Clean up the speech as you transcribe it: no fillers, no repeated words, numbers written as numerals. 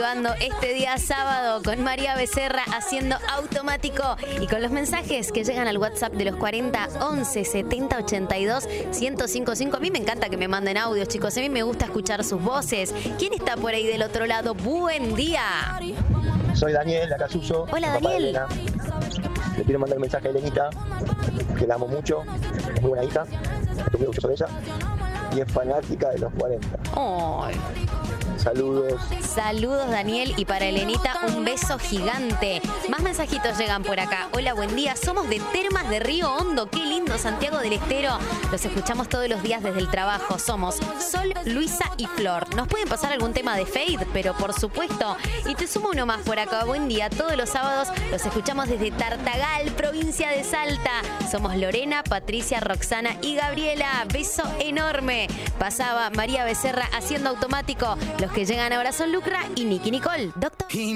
llevando este día sábado con María Becerra haciendo automático y con los mensajes que llegan al WhatsApp de los 40 11 70 82 1055. A mí me encanta que me manden audios, chicos. A mí me gusta escuchar sus voces. ¿Quién está por ahí del otro lado? Buen día. Soy Daniel, acá Suso. Hola, Daniel. Le quiero mandar un mensaje a Elenita, que la amo mucho, es muy buena hija, estoy muy orgulloso de ella, y es fanática de los 40. Ay. Saludos. Saludos, Daniel, y para Elenita un beso gigante. Más mensajitos llegan por acá. Hola, buen día. Somos de Termas de Río Hondo. Qué lindo, Santiago del Estero. Los escuchamos todos los días desde el trabajo. Somos Sol, Luisa y Flor. Nos pueden pasar algún tema de Fade, pero por supuesto. Y te sumo uno más por acá. Buen día. Todos los sábados los escuchamos desde Tartagal, provincia de Salta. Somos Lorena, Patricia, Roxana y Gabriela. Beso enorme. Pasaba María Becerra haciendo automático. Los que llegan ahora son Lucra y Nicky Nicole. Doctor.